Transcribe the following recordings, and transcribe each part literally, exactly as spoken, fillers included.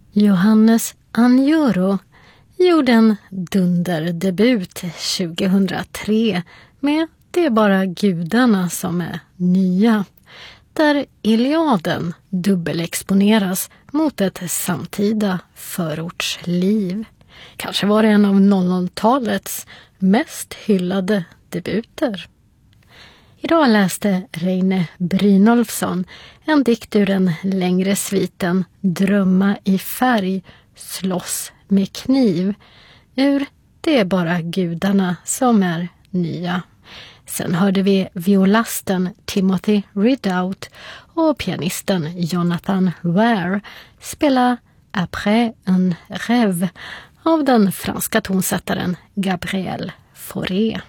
Johannes Anjuro gjorde en dunderdebut tjugohundratre med Det är bara gudarna som är nya, där Iliaden dubbelexponeras mot ett samtida förortsliv. Kanske var det en av noll noll-talets mest hyllade debuter. Idag läste Reine Brynolfsson en dikt ur den längre sviten Drömma i färg, slåss med kniv, ur Det är bara gudarna som är nya. Sen hörde vi violasten Timothy Ridout och pianisten Jonathan Ware spela Après un rêve av den franska tonsättaren Gabriel Fauré.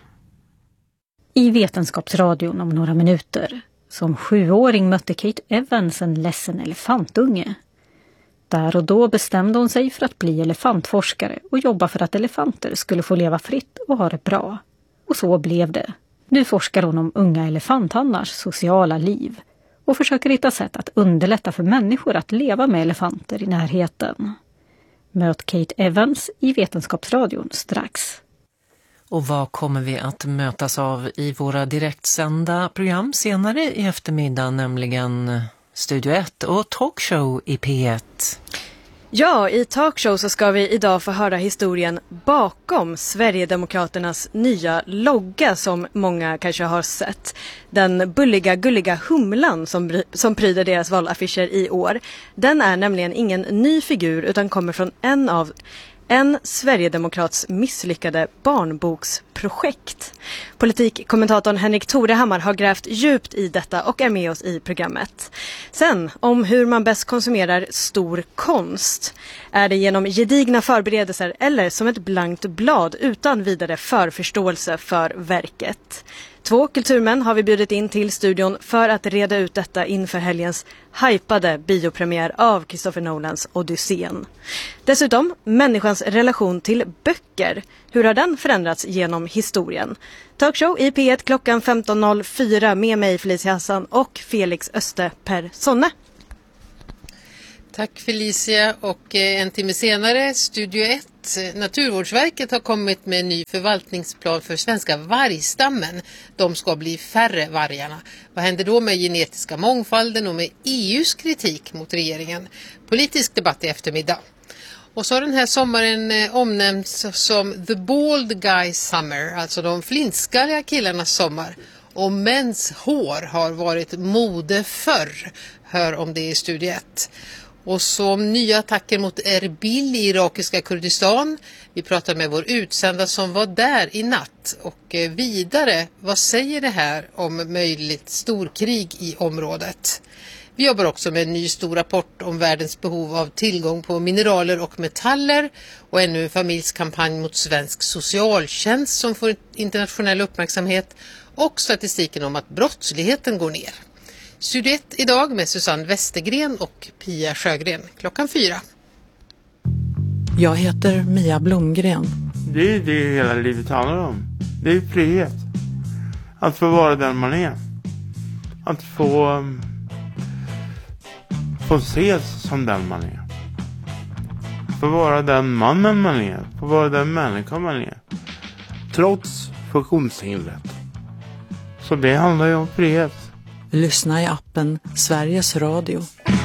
I Vetenskapsradion om några minuter. Som sjuåring mötte Kate Evans en ledsen elefantunge. Där och då bestämde hon sig för att bli elefantforskare och jobba för att elefanter skulle få leva fritt och ha det bra. Och så blev det. Nu forskar hon om unga elefanthannars sociala liv och försöker hitta sätt att underlätta för människor att leva med elefanter i närheten. Möt Kate Evans i Vetenskapsradion strax. Och vad kommer vi att mötas av i våra direktsända program senare i eftermiddag, nämligen Studio ett och Talkshow i P ett? Ja, i Talkshow så ska vi idag få höra historien bakom Sverigedemokraternas nya logga som många kanske har sett. Den bulliga, gulliga humlan som, som pryder deras valaffischer i år. Den är nämligen ingen ny figur utan kommer från en av en Sverigedemokrats misslyckade barnboksprojekt. Politikkommentatorn Henrik Torehammar har grävt djupt i detta och är med oss i programmet. Sen om hur man bäst konsumerar stor konst. Är det genom gedigna förberedelser eller som ett blankt blad utan vidare förförståelse för verket? Två kulturmän har vi bjudit in till studion för att reda ut detta inför helgens hypade biopremiär av Christopher Nolans Odysseen. Dessutom människans relation till böcker. Hur har den förändrats genom historien? Talkshow i P ett klockan femton noll fyra med mig Felicia Hassan och Felix Österpersonne. Tack Felicia, och en timme senare, Studio ett. Naturvårdsverket har kommit med en ny förvaltningsplan för svenska vargstammen. De ska bli färre vargarna. Vad händer då med genetiska mångfalden och med E U:s kritik mot regeringen? Politisk debatt i eftermiddag. Och så har den här sommaren omnämnts som The Bald Guy Summer, alltså de flintskalliga killarnas sommar. Och mäns hår har varit mode förr. Hör om det i Studio ett. Och så om nya attacker mot Erbil i irakiska Kurdistan. Vi pratar med vår utsända som var där i natt. Och vidare, vad säger det här om möjligt storkrig i området? Vi jobbar också med en ny stor rapport om världens behov av tillgång på mineraler och metaller. Och ännu en familjskampanj mot svensk socialtjänst som får internationell uppmärksamhet. Och statistiken om att brottsligheten går ner. Studio ett idag med Susanne Westergren och Pia Sjögren klockan fyra. Jag heter Mia Blomgren. Det är det hela livet handlar om. Det är frihet. Att få vara den man är. Att få, få ses som den man är. Få vara den mannen man är. Få vara den människan man är. Trots funktionshindret. Så det handlar ju om frihet. Lyssna i appen Sveriges Radio.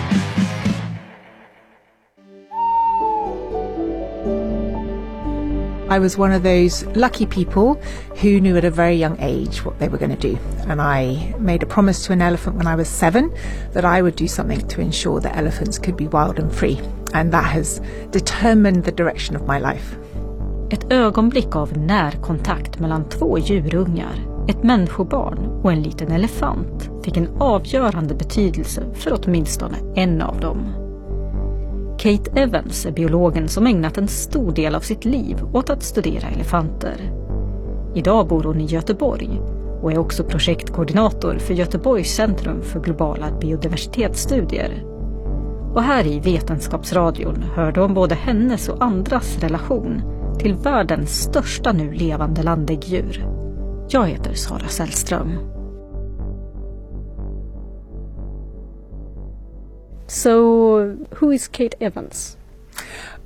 I was one of those lucky people who knew at a very young age what they were going to do. And I made a promise to an elephant when I was seven that I would do something to ensure that elephants could be wild and free. And that has determined the direction of my life. Ett ögonblick av närkontakt mellan två djurungar, ett människobarn och en liten elefant fick en avgörande betydelse för åtminstone en av dem. Kate Evans är biologen som ägnat en stor del av sitt liv åt att studera elefanter. Idag bor hon i Göteborg och är också projektkoordinator för Göteborgs centrum för globala biodiversitetsstudier. Och här i Vetenskapsradion hörde hon både hennes och andras relation till världens största nu levande landdäggdjur. Jag heter Sara Sällström. So, who is Kate Evans?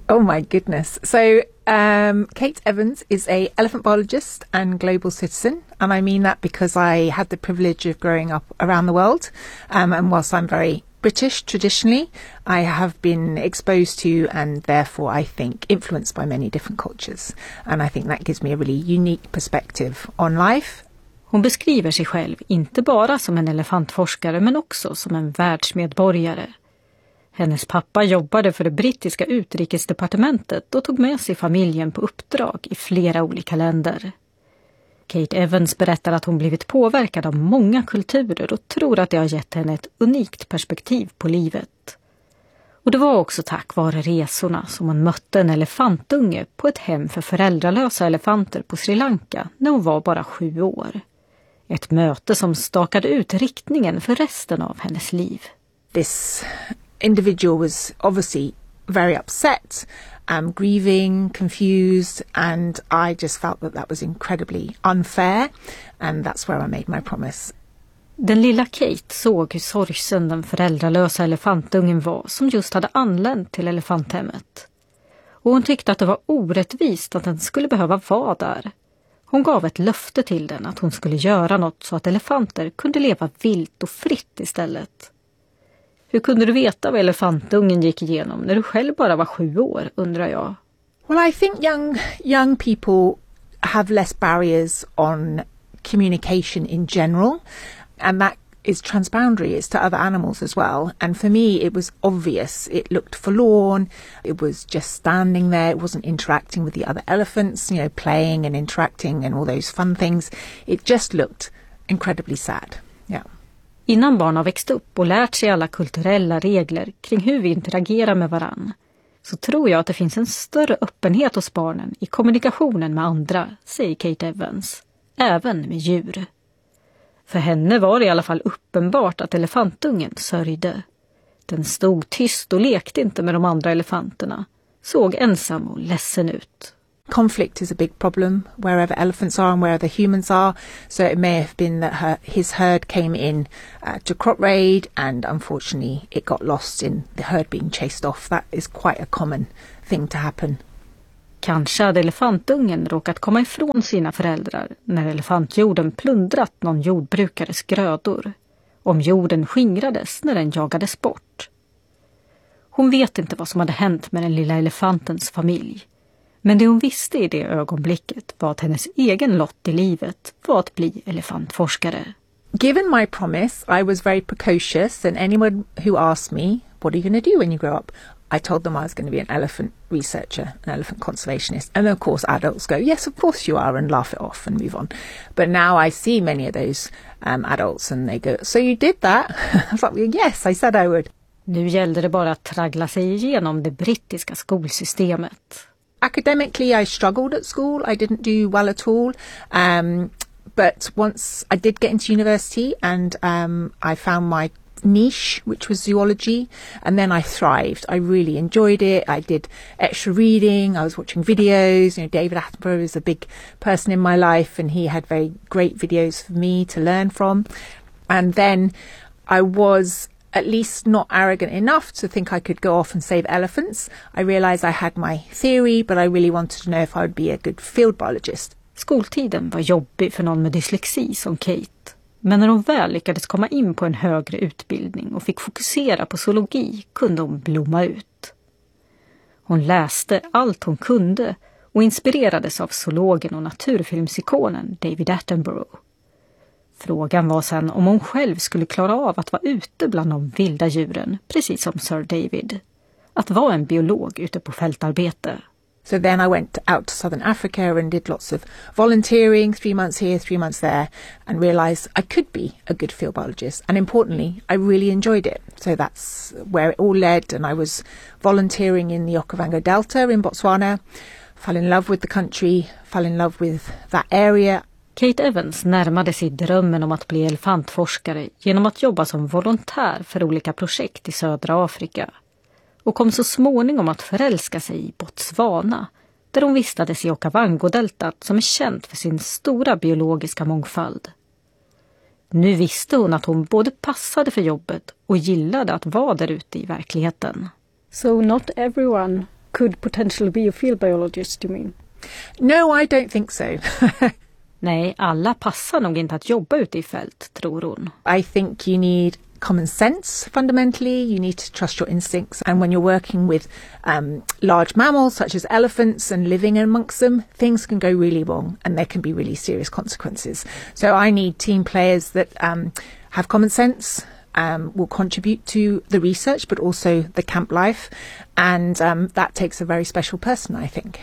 Oh my goodness. So um, Kate Evans is a elephant biologist and global citizen. And I mean that because I had the privilege of growing up around the world. Um, and whilst I'm very British traditionally, I have been exposed to and therefore I think influenced by many different cultures. And I think that gives me a really unique perspective on life. Hon beskriver sig själv inte bara som en elefantforskare men också som en världsmedborgare. Hennes pappa jobbade för det brittiska utrikesdepartementet och tog med sig familjen på uppdrag i flera olika länder. Kate Evans berättar att hon blivit påverkad av många kulturer och tror att det har gett henne ett unikt perspektiv på livet. Och det var också tack vare resorna som hon mötte en elefantunge på ett hem för föräldralösa elefanter på Sri Lanka när hon var bara sju år. Ett möte som stakade ut riktningen för resten av hennes liv. This individual was obviously very upset, um, grieving, confused, and I just felt that that was incredibly unfair, and that's where I made my promise. Den lilla Kate såg hur sorgsen den föräldralösa elefantungen var som just hade anlänt till elefanthemmet. Och hon tyckte att det var orättvist att den skulle behöva vara där. Hon gav ett löfte till den att hon skulle göra något så att elefanter kunde leva vilt och fritt istället. Hur kunde du veta vad elefantungen gick igenom när du själv bara var sju år, undrar jag? Well, I think young young people have less barriers on communication in general, and that is transboundaries to other animals as well. And for me, it was obvious. It looked forlorn. It was just standing there. It wasn't interacting with the other elephants, you know, playing and interacting and all those fun things. It just looked incredibly sad. Yeah. Innan barn har växt upp och lärt sig alla kulturella regler kring hur vi interagerar med varann, så tror jag att det finns en större öppenhet hos barnen i kommunikationen med andra, säger Kate Evans, även med djur. För henne var det i alla fall uppenbart att elefantungen sörjde. Den stod tyst och lekte inte med de andra elefanterna, såg ensam och ledsen ut. Conflict is a big problem wherever elephants are and wherever humans are. So it may have been that her, his herd came in uh, to crop raid, and unfortunately it got lost in the herd being chased off. That is quite a common thing to happen. Kanske hade elefantungen råkat komma ifrån sina föräldrar när elefantjorden plundrat någon jordbrukares grödor. Om jorden skingrades när den jagades bort. Hon vet inte vad som hade hänt med den lilla elefantens familj. Men det hon visste i det ögonblicket var att hennes egen lott i livet var att bli elefantforskare. Given my promise, I was very precocious, and anyone who asked me, what are you going to do when you grow up? I told them I was going to be an elephant researcher, an elephant conservationist. And of course adults go, yes, of course you are, and laugh it off and move on. But now I see many of those um, adults and they go, so you did that? I was like, yes, I said I would. Nu gällde det bara att traggla sig igenom det brittiska skolsystemet. Academically, I struggled at school. I didn't do well at all. Um, but once I did get into university and um, I found my niche, which was zoology, and then I thrived. I really enjoyed it. I did extra reading. I was watching videos. You know, David Attenborough is a big person in my life, and he had very great videos for me to learn from. And then I was at least not arrogant enough to think I could go off and save elephants. I realized I had my theory, but I really wanted to know if I would be a good field biologist. Skoltiden var jobbig för någon med dyslexi som Kate. Men när hon väl lyckades komma in på en högre utbildning och fick fokusera på zoologi kunde hon blomma ut. Hon läste allt hon kunde och inspirerades av zoologen och naturfilmsikonen David Attenborough. Frågan var sen om hon själv skulle klara av att vara ute bland de vilda djuren, precis som Sir David. Att vara en biolog ute på fältarbete. So then I went out to Southern Africa and did lots of volunteering, three months here, three months there, and realised I could be a good field biologist. And importantly, I really enjoyed it. So that's where it all led, and I was volunteering in the Okavango Delta in Botswana, fell in love with the country, fell in love with that area. Kate Evans närmade sig drömmen om att bli elefantforskare genom att jobba som volontär för olika projekt i södra Afrika. Och kom så småningom att förälska sig i Botswana, där hon vistades i Okavango-deltat som är känt för sin stora biologiska mångfald. Nu visste hon att hon både passade för jobbet och gillade att vara där ute i verkligheten. So not everyone could potentially be a field biologist, you mean? No, I don't think so. Nej, alla passar nog inte att jobba ute i fält, tror hon. I think you need common sense fundamentally. You need to trust your instincts. And when you're working with um, large mammals such as elephants and living amongst them, things can go really wrong and there can be really serious consequences. So I need team players that um, have common sense, um, will contribute to the research but also the camp life. And um, that takes a very special person, I think.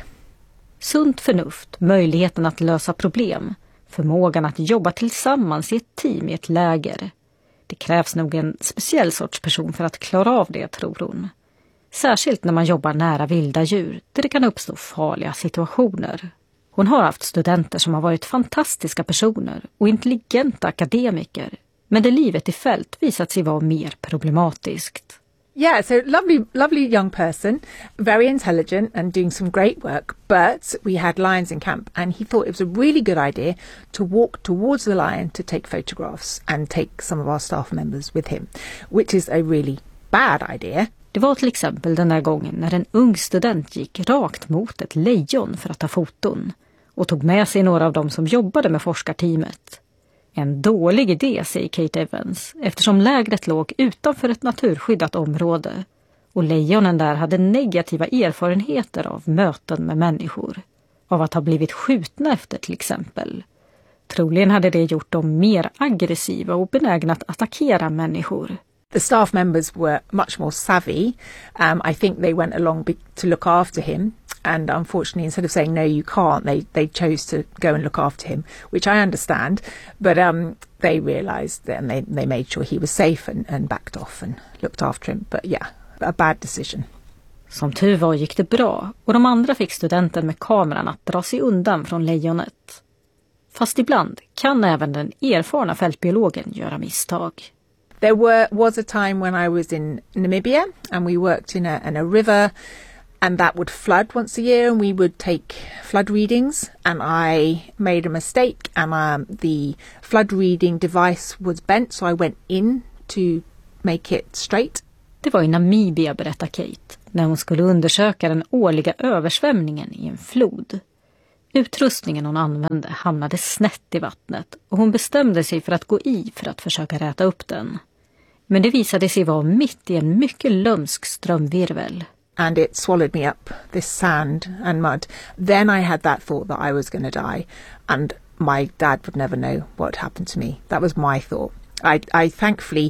Sunt förnuft, möjligheten att lösa problem, förmågan att jobba tillsammans i ett team i ett läger. Det krävs nog en speciell sorts person för att klara av det, tror hon. Särskilt när man jobbar nära vilda djur där det kan uppstå farliga situationer. Hon har haft studenter som har varit fantastiska personer och intelligenta akademiker, men där livet i fält visat sig vara mer problematiskt. Yeah, so lovely, lovely young person, very intelligent and doing some great work. But we had lions in camp and he thought it was a really good idea to walk towards the lion to take photographs and take some of our staff members with him, which is a really bad idea. Det var till exempel den där gången när en ung student gick rakt mot ett lejon för att ta foton och tog med sig några av dem som jobbade med forskarteamet. En dålig idé, säger Kate Evans, eftersom lägret låg utanför ett naturskyddat område och lejonen där hade negativa erfarenheter av möten med människor, av att ha blivit skjutna efter till exempel. Troligen hade det gjort dem mer aggressiva och benägna att attackera människor. The staff members were much more savvy. Um, I think they went along be- to look after him. And unfortunately, instead of saying, no, you can't, they, they chose to go and look after him, which I understand. But um, they realised that and they, they made sure he was safe and, and backed off and looked after him. But yeah, a bad decision. Som tur var gick det bra och de andra fick studenten med kameran att dra sig undan från lejonet. Fast ibland kan även den erfarna fältbiologen göra misstag. There were was a time when I was in Namibia and we worked in a, in a river and that would flood once a year and we would take flood readings and I made a mistake and um, the flood reading device was bent so I went in to make it straight. Det var i Namibia, berättar Kate, när hon skulle undersöka den årliga översvämningen i en flod. Utrustningen hon använde hamnade snett i vattnet och hon bestämde sig för att gå i för att försöka räta upp den. Men det visade sig vara mitt i en mycket lömsk strömvirvel. And it swallowed me up, this sand and mud. Then I had that thought that I was going to die and my dad would never know what happened to me. That was my thought. I, I thankfully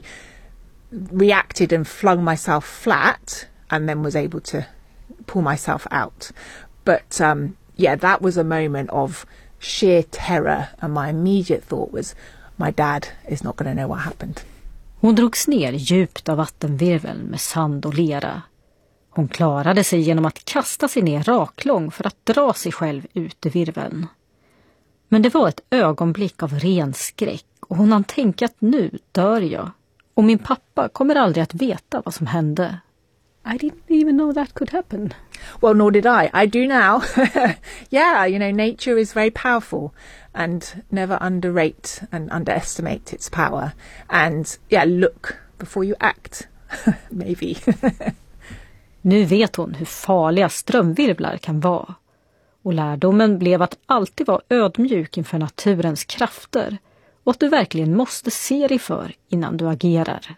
reacted and flung myself flat and then was able to pull myself out. But um, yeah, that was a moment of sheer terror and my immediate thought was my dad is not going to know what happened. Hon drogs ner djupt av vattenvirveln med sand och lera. Hon klarade sig genom att kasta sig ner raklång för att dra sig själv ut i virveln. Men det var ett ögonblick av ren skräck och hon hann tänka att nu dör jag. Och min pappa kommer aldrig att veta vad som hände. I didn't even know that could happen. Well, nor did I. I do now. Yeah, you know, nature is very powerful and never underrate and underestimate its power. And yeah, look before you act, maybe. Nu vet hon hur farliga strömvirvlar kan vara. Och lärdomen blev att alltid vara ödmjuk inför naturens krafter och att du verkligen måste se dig för innan du agerar.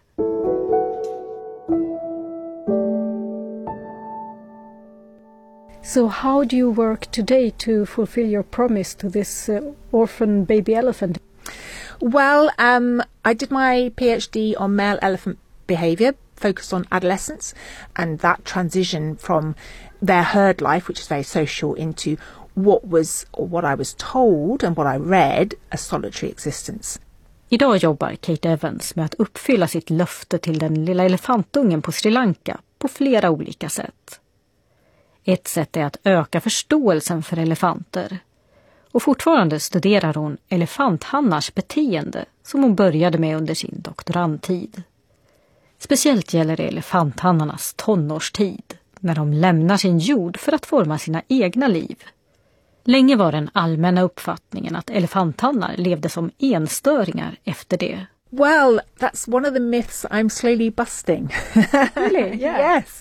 So how do you work today to fulfill your promise to this uh, orphan baby elephant? Well, um, I did my PhD on male elephant behaviour, focused on adolescence and that transition from their herd life, which is very social, into what was, or what I was told and what I read, a solitary existence. Idag jobbar Kate Evans med att uppfylla sitt löfte till den lilla elefantungen på Sri Lanka på flera olika sätt. Ett sätt är att öka förståelsen för elefanter. Och fortfarande studerar hon elefanthannars beteende som hon började med under sin doktorandtid. Speciellt gäller det elefanthannarnas tonårstid, när de lämnar sin jord för att forma sina egna liv. Länge var den allmänna uppfattningen att elefanthannar levde som enstöringar efter det. Well, that's one of the myths I'm slowly busting. Really? Yeah. Yes.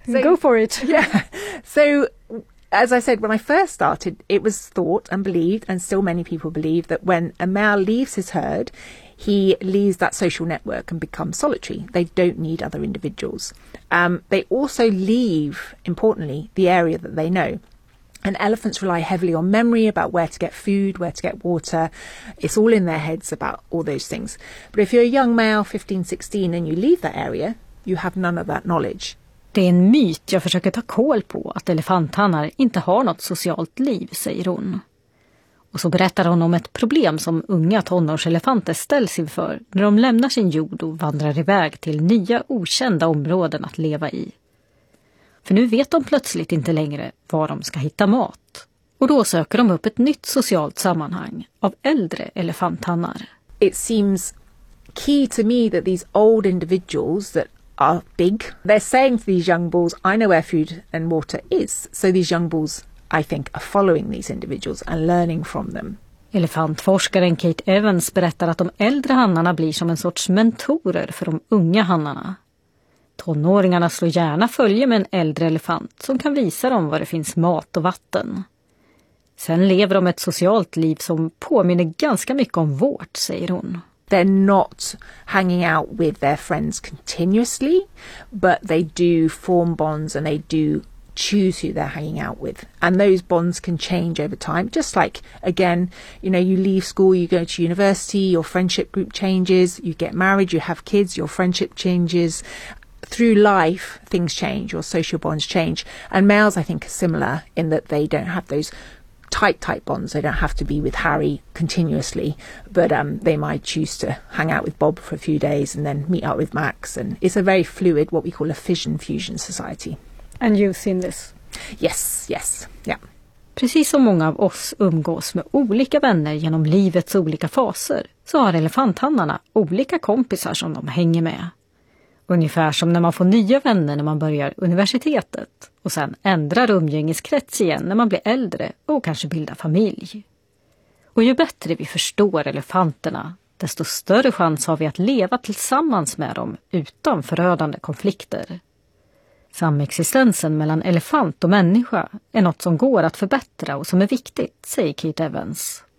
So, go for it. Yeah. So, as I said, when I first started, it was thought and believed, and still many people believe, that when a male leaves his herd, he leaves that social network and becomes solitary. They don't need other individuals. Um, they also leave, importantly, the area that they know. And elephants rely heavily on memory about where to get food, where to get water. It's all in their heads about all those things. But if you're a young male, fifteen, sixteen, and you leave that area, you have none of that knowledge. Det är en myt jag försöker ta koll på, att elefanthannar inte har något socialt liv, säger hon. Och så berättar hon om ett problem som unga tonårselefanter ställs inför när de lämnar sin jord och vandrar iväg till nya okända områden att leva i. För nu vet de plötsligt inte längre var de ska hitta mat. Och då söker de upp ett nytt socialt sammanhang av äldre elefanthannar. It seems key to me that these old individuals that are big, they're saying to these young bulls, I know where food and water is. So these young bulls, I think, are following these individuals and learning from them. Elefantforskaren Kate Evans berättar att de äldre hannarna blir som en sorts mentorer för de unga hannarna. Tonåringarna slår gärna följe med en äldre elefant som kan visa dem var det finns mat och vatten. Sen lever de ett socialt liv som påminner ganska mycket om vårt, säger hon. They're not hanging out with their friends continuously, but they do form bonds and they do choose who they're hanging out with. And those bonds can change over time. Just like, again, you know, you leave school, you go to university, your friendship group changes, you get married, you have kids, your friendship changes. Through life, things change, your social bonds change. And males, I think, are similar in that they don't have those tight, tight bonds. They don't have to be with Harry continuously, but um, they might choose to hang out with Bob for a few days and then meet up with Max. And it's a very fluid, what we call a fission-fusion society. And you've seen this? Yes, yes, yeah. Precis som många av oss umgås med olika vänner genom livets olika faser, så har elefanthannarna olika kompisar som de hänger med. Ungefär som när man får nya vänner när man börjar universitetet och sen ändrar umgängeskrets igen när man blir äldre och kanske bildar familj. Och ju bättre vi förstår elefanterna, desto större chans har vi att leva tillsammans med dem utan förödande konflikter. Samexistensen mellan elefant och människa är något som går att förbättra och som är viktigt, säger Kate Evans.